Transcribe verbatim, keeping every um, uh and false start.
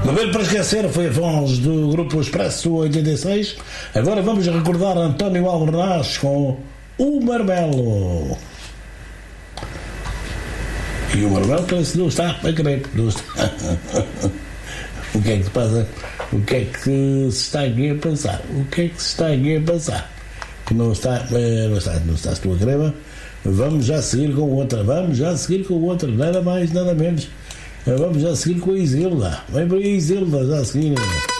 Beber para esquecer foi a voz do Grupo Expresso oitenta e seis. Agora vamos recordar António Alvernaz com o Marmelo. E o Marmelo parece que não está a querer. Não está. O que é que se passa? O que é que se está aqui a pensar? O que é que se está aqui a pensar? Que não está, não está, não está a tua crema. Vamos já seguir com outra. Vamos já seguir com outra. Nada mais, nada menos. Vamos já seguir com a Isilda. Vem para a Isilda já a seguir.